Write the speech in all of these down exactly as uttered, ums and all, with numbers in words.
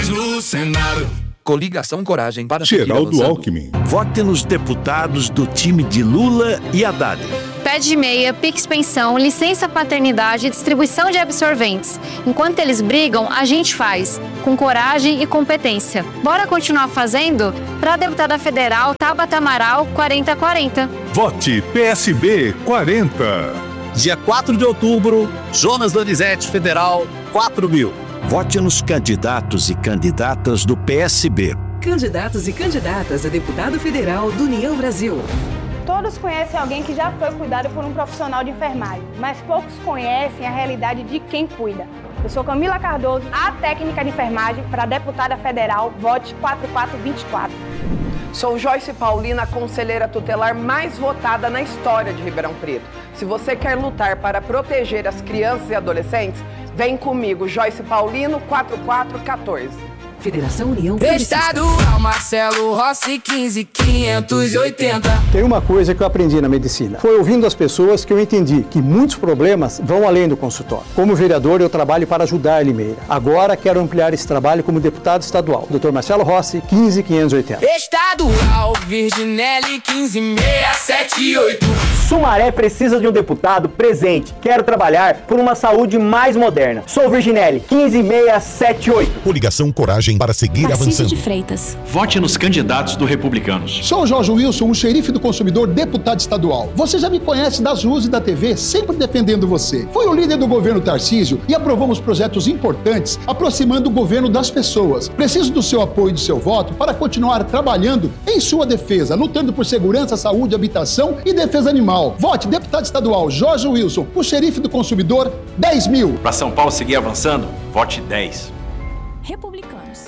dois no Senado. Coligação Coragem para Geraldo Alckmin. Vote nos deputados do time de Lula e Haddad. Pé de meia, Pix Pensão, licença paternidade e distribuição de absorventes. Enquanto eles brigam, a gente faz, com coragem e competência. Bora continuar fazendo? Para a deputada federal Tabata Amaral, quarenta quarenta. Vote P S B quarenta. Dia quatro de outubro, Jonas Donizete, Federal, quatro mil. Vote nos candidatos e candidatas do P S B. Candidatos e candidatas a deputado federal do União Brasil. Todos conhecem alguém que já foi cuidado por um profissional de enfermagem, mas poucos conhecem a realidade de quem cuida. Eu sou Camila Cardoso, a técnica de enfermagem para a deputada federal, vote quatro quatro dois quatro. Sou Joyce Paulina, conselheira tutelar mais votada na história de Ribeirão Preto. Se você quer lutar para proteger as crianças e adolescentes, vem comigo, Joyce Paulino, quatro quatro um quatro. Federação União Estadual Marcelo Rossi, quinze quinhentos e oitenta. Tem uma coisa que eu aprendi na medicina. Foi ouvindo as pessoas que eu entendi que muitos problemas vão além do consultório. Como vereador, eu trabalho para ajudar a Limeira. Agora quero ampliar esse trabalho como deputado estadual. doutor Marcelo Rossi, quinze quinhentos e oitenta. Estadual Virginelli, quinze seiscentos e setenta e oito. Sumaré precisa de um deputado presente. Quero trabalhar por uma saúde mais moderna. Sou Virginelli, quinze seiscentos e setenta e oito. Coligação Coragem para seguir Tarcísio avançando. de Freitas. Vote nos candidatos do Republicanos. Sou o Jorge Wilson, o xerife do consumidor, deputado estadual. Você já me conhece das ruas e da T V, sempre defendendo você. Fui o líder do governo Tarcísio e aprovamos projetos importantes, aproximando o governo das pessoas. Preciso do seu apoio e do seu voto para continuar trabalhando em sua defesa, lutando por segurança, saúde, habitação e defesa animal. Vote deputado estadual Jorge Wilson, o xerife do consumidor, dez mil. Para São Paulo seguir avançando, vote dez. Republicanos.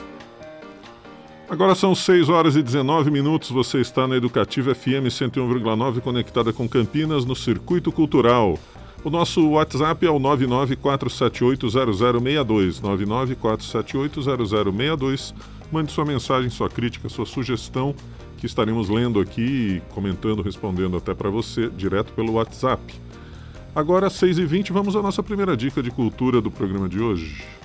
Agora são seis horas e dezenove minutos. Você está na Educativa F M cento e um vírgula nove, conectada com Campinas no Circuito Cultural. O nosso WhatsApp é o nove nove quatro sete oito zero zero seis dois, nove nove quatro sete oito zero zero seis dois. Mande sua mensagem, sua crítica, sua sugestão, que estaremos lendo aqui, comentando, respondendo até para você, direto pelo WhatsApp. Agora, às seis e vinte, vamos à nossa primeira dica de cultura do programa de hoje.